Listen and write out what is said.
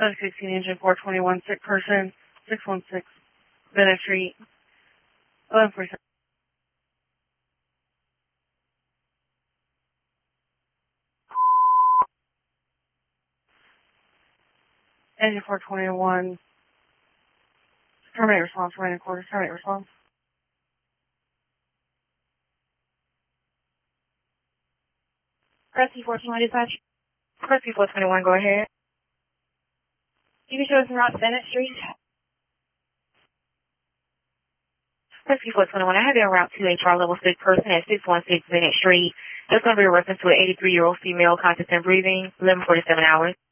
16 engine 421, sick person, 616 Bennett Street, 1147. Engine 421, terminate response, running quarters, terminate response. Rescue 421 dispatch. Rescue 421, go ahead. You can show us around Bennett Street. Rescue 421, I have you on route to HR level 6 person at 616 Bennett Street. That's going to be a reference to an 83-year-old female conscious and breathing, 11:47 hours.